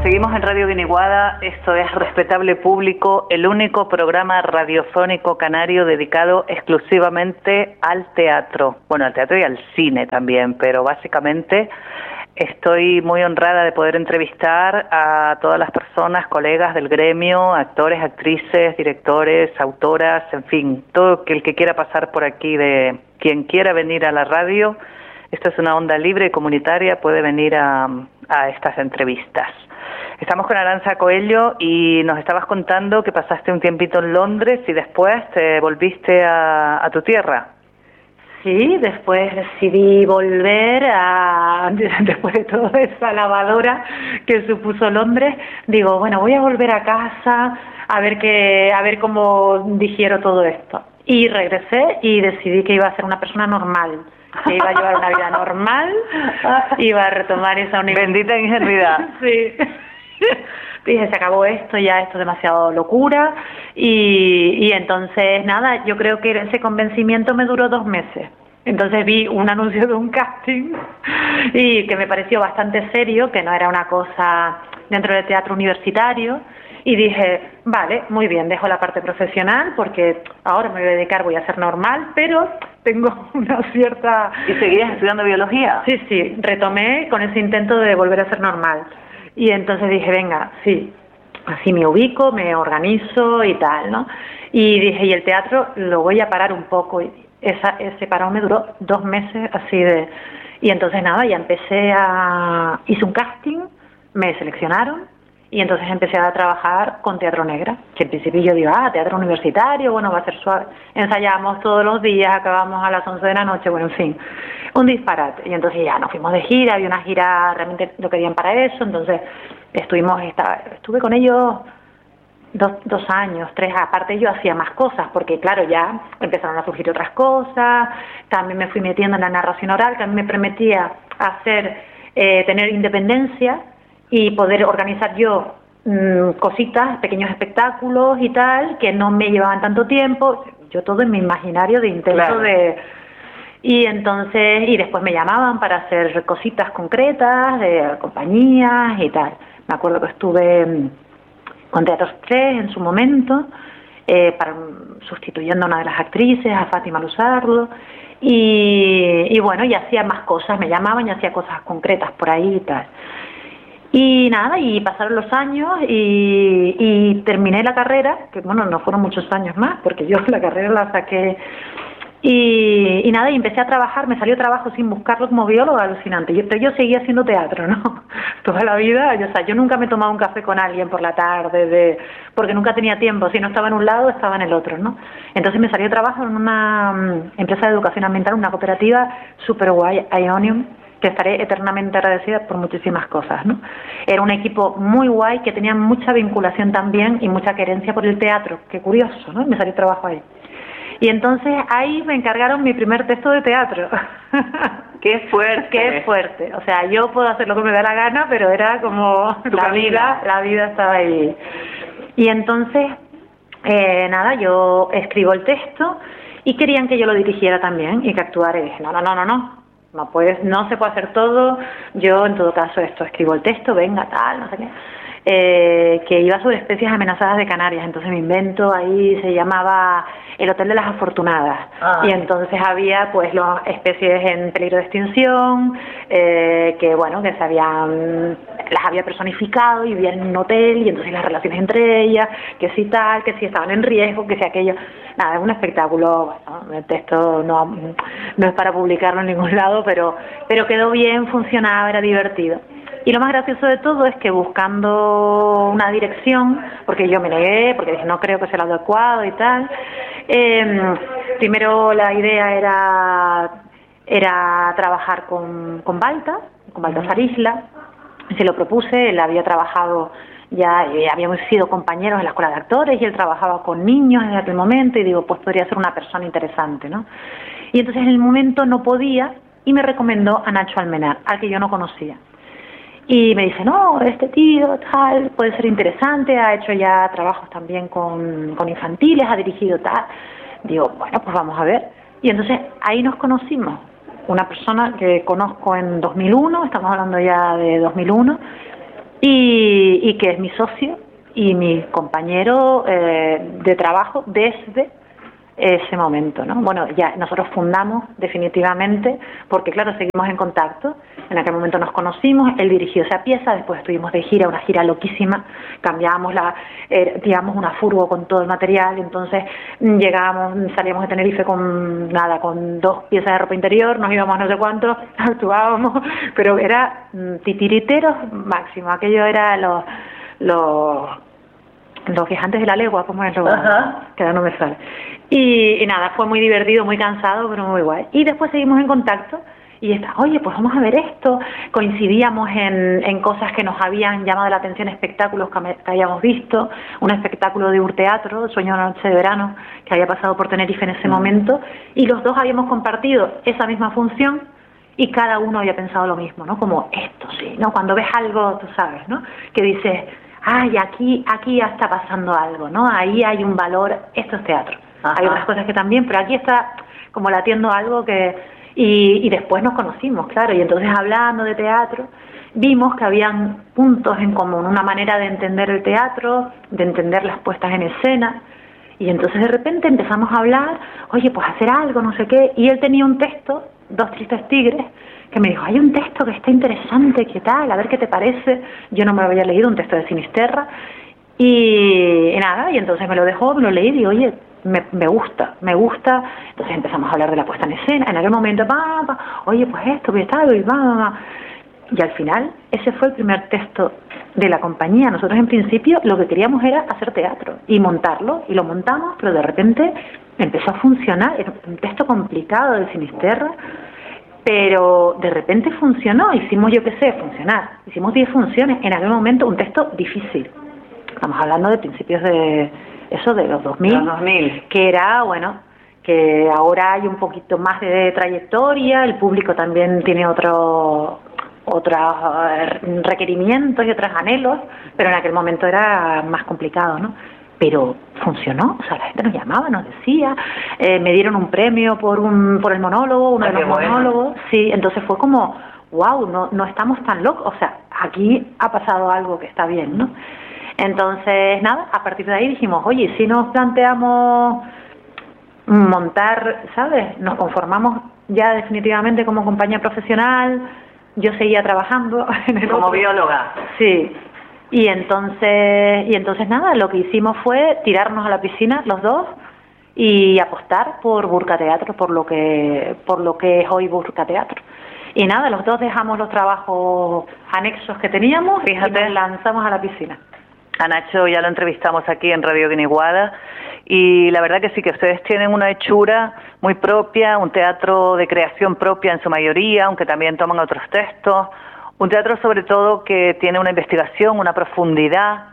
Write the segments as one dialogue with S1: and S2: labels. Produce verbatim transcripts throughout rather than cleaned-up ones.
S1: Seguimos en Radio Guiniguada, esto es Respetable Público, el único programa radiofónico canario dedicado exclusivamente al teatro, bueno, al teatro y al cine también, pero básicamente estoy muy honrada de poder entrevistar a todas las personas, colegas del gremio, actores, actrices, directores, autoras, en fin, todo el que quiera pasar por aquí, de quien quiera venir a la radio. Esto es una onda libre y comunitaria, puede venir a, a estas entrevistas. Estamos con Arantxa Coello y nos estabas contando que pasaste un tiempito en Londres y después te volviste a, a tu tierra.
S2: Sí, después decidí volver a, después de toda esa lavadora que supuso Londres, digo, bueno, voy a volver a casa a ver qué, a ver cómo digiero todo esto. Y regresé y decidí que iba a ser una persona normal, que iba a llevar una vida normal, iba a retomar esa universidad.
S1: Bendita ingenuidad.
S2: Sí. Dije, se acabó esto, ya esto es demasiado locura. Y, y entonces, nada, yo creo que ese convencimiento me duró dos meses. Entonces vi un anuncio de un casting y que me pareció bastante serio, que no era una cosa dentro del teatro universitario. Y dije, vale, muy bien, dejo la parte profesional porque ahora me voy a dedicar, voy a ser normal, pero tengo una cierta...
S1: ¿Y seguías estudiando biología?
S2: Sí, sí, retomé con ese intento de volver a ser normal. Y entonces dije, venga, sí, así me ubico, me organizo y tal, ¿no? Y dije, y el teatro lo voy a parar un poco. Y esa, ese parón me duró dos meses así de... Y entonces nada, ya empecé a... Hice un casting, me seleccionaron y entonces empecé a trabajar con Teatro Negra. Que en principio yo digo, ah, teatro universitario, bueno, va a ser suave. Ensayamos todos los días, acabamos a las once de la noche, bueno, en fin, un disparate. Y entonces ya nos fuimos de gira, había una gira, realmente lo querían para eso, entonces estuvimos, estaba, estuve con ellos dos, dos años, tres, aparte yo hacía más cosas, porque claro, ya empezaron a surgir otras cosas, también me fui metiendo en la narración oral, que a mí me permitía hacer, eh, tener independencia y poder organizar yo mmm, cositas, pequeños espectáculos y tal, que no me llevaban tanto tiempo, yo todo en mi imaginario de intento claro. de... Y entonces, y después me llamaban para hacer cositas concretas, de compañías y tal. Me acuerdo que estuve con Teatro tres en su momento, eh, para, sustituyendo a una de las actrices, a Fátima Luzardo, y, y bueno, y hacía más cosas, me llamaban y hacía cosas concretas por ahí y tal. Y nada, y pasaron los años y, y terminé la carrera, que bueno, no fueron muchos años más, porque yo la carrera la saqué... Y, y nada, y empecé a trabajar, me salió trabajo sin buscarlo como bióloga, alucinante. Yo, pero yo seguía haciendo teatro, ¿no? Toda la vida, yo, o sea, yo nunca me tomaba un café con alguien por la tarde, de, porque nunca tenía tiempo. Si no estaba en un lado, estaba en el otro, ¿no? Entonces me salió trabajo en una um, empresa de educación ambiental, una cooperativa súper guay, Ionium, que estaré eternamente agradecida por muchísimas cosas, ¿no? Era un equipo muy guay que tenía mucha vinculación también y mucha querencia por el teatro. Qué curioso, ¿no? Me salió trabajo ahí. Y entonces ahí me encargaron mi primer texto de teatro.
S1: ¡Qué fuerte!
S2: ¡Qué fuerte! O sea, yo puedo hacer lo que me da la gana, pero era como la vida, la vida estaba ahí. Y entonces, eh, nada, yo escribo el texto y querían que yo lo dirigiera también y que actuara. Y dije, no, no, no, no, no. No puedes, no se puede hacer todo. Yo, en todo caso, esto, escribo el texto, venga, tal, no sé qué. Eh, que iba sobre especies amenazadas de Canarias, entonces me invento, ahí se llamaba el Hotel de las Afortunadas, ah. Y entonces había pues las especies en peligro de extinción, eh, que bueno, que se habían, las había personificado y vivían en un hotel, y entonces las relaciones entre ellas, que si tal, que si estaban en riesgo, que si aquello, nada, es un espectáculo, bueno, el texto no, no es para publicarlo en ningún lado, pero, pero quedó bien, funcionaba, era divertido. Y lo más gracioso de todo es que buscando una dirección, porque yo me negué, porque dije no creo que sea lo adecuado y tal, eh, primero la idea era era trabajar con, con Balta, con Baltasar Isla, se lo propuse, él había trabajado, ya eh, habíamos sido compañeros en la escuela de actores y él trabajaba con niños desde aquel momento y digo, pues podría ser una persona interesante, ¿no? Y entonces en el momento no podía y me recomendó a Nacho Almenar, al que yo no conocía. Y me dice, no, este tío, tal, puede ser interesante, ha hecho ya trabajos también con, con infantiles, ha dirigido tal. Digo, bueno, pues vamos a ver. Y entonces ahí nos conocimos. Una persona que conozco en dos mil uno, estamos hablando ya de dos mil uno, y, y que es mi socio y mi compañero eh, de trabajo desde ese momento, ¿no? Bueno, ya nosotros fundamos definitivamente, porque claro, seguimos en contacto. En aquel momento nos conocimos, él dirigió esa pieza, después estuvimos de gira, una gira loquísima, cambiábamos la, eh, digamos, una furgo con todo el material, entonces llegábamos, salíamos de Tenerife con nada, con dos piezas de ropa interior, nos íbamos no sé cuánto, actuábamos, pero era mm, titiriteros máximo, aquello era los, los los viajantes de la legua, como es lo que ahora no me sale. Y, y nada, fue muy divertido, muy cansado, pero muy guay. Y después seguimos en contacto y está, oye, pues vamos a ver esto. Coincidíamos en, en cosas que nos habían llamado la atención, espectáculos que, me, que habíamos visto, un espectáculo de Urteatro, Sueño de una noche de verano, que había pasado por Tenerife en ese mm. momento, y los dos habíamos compartido esa misma función y cada uno había pensado lo mismo, ¿no? Como esto sí, ¿no? Cuando ves algo, tú sabes, ¿no? Que dices, ay, aquí, aquí ya está pasando algo, ¿no? Ahí hay un valor, esto es teatro. Ajá. Hay otras cosas que también, pero aquí está como latiendo algo que... Y, y después nos conocimos, claro, y entonces hablando de teatro, vimos que habían puntos en común, una manera de entender el teatro, de entender las puestas en escena, y entonces de repente empezamos a hablar, oye, pues hacer algo, no sé qué, y él tenía un texto, Dos tristes tigres, que me dijo, hay un texto que está interesante, ¿qué tal? A ver qué te parece. Yo no me había leído un texto de Sinisterra, y, y nada, y entonces me lo dejó, me lo leí y digo, oye, me, me gusta, me gusta. Entonces empezamos a hablar de la puesta en escena, en aquel momento, pa, pa, oye, pues esto, pues tal, y va, va, va. Y al final, ese fue el primer texto de la compañía. Nosotros en principio lo que queríamos era hacer teatro y montarlo, y lo montamos, pero de repente empezó a funcionar. Era un texto complicado de Sinisterra, pero de repente funcionó. Hicimos, yo qué sé, funcionar. Hicimos diez funciones, en aquel momento un texto difícil. Estamos hablando de principios de eso, de los dos mil,
S1: los dos mil.
S2: Que era, bueno, que ahora hay un poquito más de trayectoria, el público también tiene otro... otros requerimientos y otros anhelos, pero en aquel momento era más complicado, ¿no? Pero funcionó, o sea, la gente nos llamaba, nos decía, eh, me dieron un premio por un por el monólogo, uno
S1: Ay,
S2: de los monólogos, bueno. Sí, entonces fue como, wow, no, no estamos tan locos, o sea, aquí ha pasado algo que está bien, ¿no? Entonces, nada, a partir de ahí dijimos, oye, si nos planteamos montar, ¿sabes? Nos conformamos ya definitivamente como compañía profesional. Yo seguía trabajando en el
S1: como
S2: otro.
S1: bióloga.
S2: Sí. Y entonces, y entonces nada, lo que hicimos fue tirarnos a la piscina los dos y apostar por Burka Teatro, por lo que por lo que es hoy Burka Teatro. Y nada, los dos dejamos los trabajos anexos que teníamos. Fíjate, y nos lanzamos a la piscina.
S1: A Nacho ya lo entrevistamos aquí en Radio Guiniguada y la verdad que sí, que ustedes tienen una hechura muy propia, un teatro de creación propia en su mayoría, aunque también toman otros textos, un teatro sobre todo que tiene una investigación, una profundidad.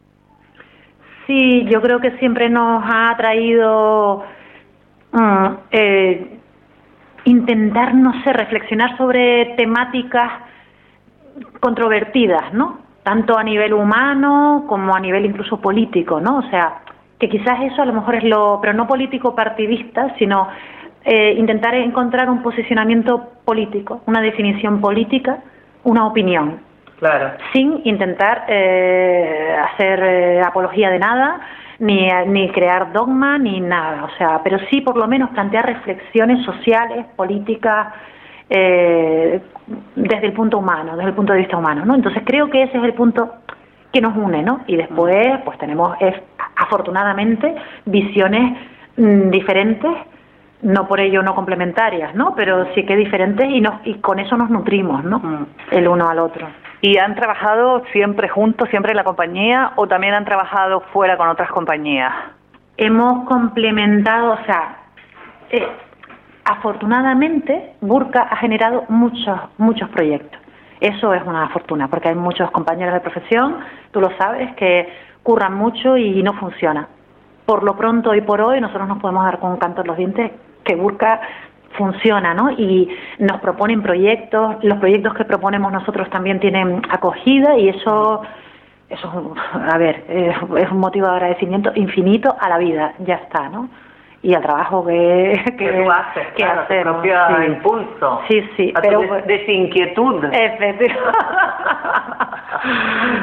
S2: Sí, yo creo que siempre nos ha traído uh, eh, intentar, no sé, reflexionar sobre temáticas controvertidas, ¿no? Tanto a nivel humano como a nivel incluso político, ¿no? O sea, que quizás eso a lo mejor es lo, pero no político partidista, sino eh, intentar encontrar un posicionamiento político, una definición política, una opinión.
S1: Claro.
S2: Sin intentar eh, hacer eh, apología de nada, ni, ni crear dogma, ni nada. O sea, pero sí por lo menos plantear reflexiones sociales, políticas, eh, desde el punto humano, desde el punto de vista humano, ¿no? Entonces creo que ese es el punto que nos une, ¿no? Y después, pues tenemos, es, afortunadamente, visiones mmm, diferentes, no por ello no complementarias, ¿no? Pero sí que diferentes y, nos, y con eso nos nutrimos, ¿no? Mm. El uno al otro.
S1: ¿Y han trabajado siempre juntos, siempre en la compañía, o también han trabajado fuera con otras compañías?
S2: Hemos complementado, o sea, eh, afortunadamente, Burka ha generado muchos, muchos proyectos. Eso es una fortuna, porque hay muchos compañeros de profesión, tú lo sabes, que curran mucho y no funciona. Por lo pronto y por hoy, nosotros nos podemos dar con un canto en los dientes que Burka funciona, ¿no? Y nos proponen proyectos, los proyectos que proponemos nosotros también tienen acogida y eso, eso a ver, es un motivo de agradecimiento infinito a la vida, ya está, ¿no? Y al trabajo que, que,
S1: que tú haces,
S2: que
S1: claro,
S2: hacemos,
S1: tu propio
S2: sí.
S1: impulso,
S2: sí, sí,
S1: a
S2: pero
S1: tu des desinquietud.
S2: Efectivamente.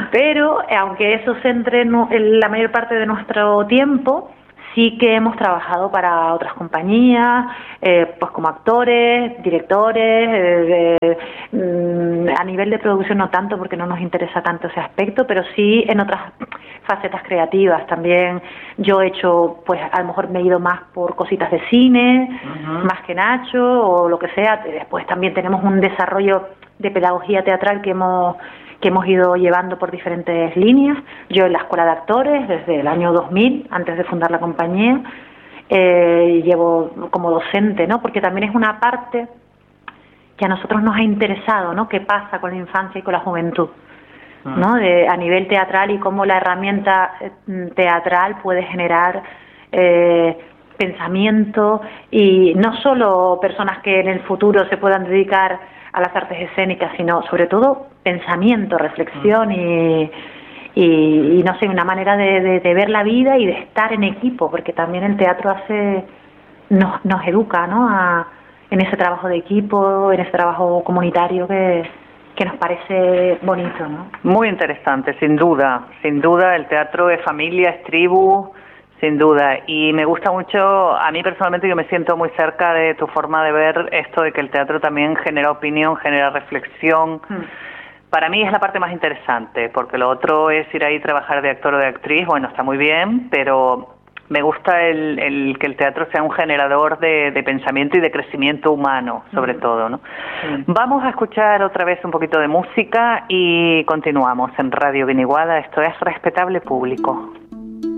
S2: Pero, eh, aunque eso centre nu- en la mayor parte de nuestro tiempo, sí que hemos trabajado para otras compañías, eh, pues como actores, directores, eh, de, mm, a nivel de producción no tanto porque no nos interesa tanto ese aspecto, pero sí en otras facetas creativas también. Yo he hecho, pues a lo mejor me he ido más por cositas de cine, uh-huh. más que Nacho o lo que sea. Después también tenemos un desarrollo de pedagogía teatral que hemos que hemos ido llevando por diferentes líneas. Yo en la Escuela de Actores desde el año dos mil, antes de fundar la compañía, eh, llevo como docente, ¿no? Porque también es una parte que a nosotros nos ha interesado, ¿no? ¿Qué pasa con la infancia y con la juventud? ¿No? De, a nivel teatral y cómo la herramienta teatral puede generar eh, pensamiento y no solo personas que en el futuro se puedan dedicar a las artes escénicas, sino sobre todo pensamiento, reflexión y, y, y no sé, una manera de, de, de ver la vida y de estar en equipo, porque también el teatro hace nos, nos educa, ¿no? A, en ese trabajo de equipo, en ese trabajo comunitario que que nos parece bonito, ¿no?
S1: Muy interesante, sin duda, sin duda el teatro es familia, es tribu, sin duda, y me gusta mucho, a mí personalmente yo me siento muy cerca de tu forma de ver esto de que el teatro también genera opinión, genera reflexión. Mm. Para mí es la parte más interesante, porque lo otro es ir ahí a trabajar de actor o de actriz, bueno, está muy bien, pero me gusta el, el que el teatro sea un generador de, de pensamiento y de crecimiento humano, sobre mm. todo, ¿no? Mm. Vamos a escuchar otra vez un poquito de música y continuamos en Radio Biniguada. Esto es Respetable Público.